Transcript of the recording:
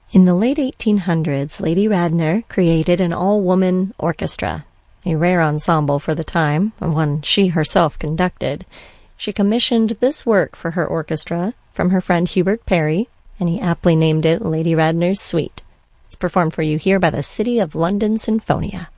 In the late 1800s, Lady Radner created an all-woman orchestra, a rare ensemble for the time, and one she herself conducted. She commissioned this work for her orchestra from her friend Hubert Parry, and he aptly named it Lady Radner's Suite. It's performed for you here by the City of London Sinfonia.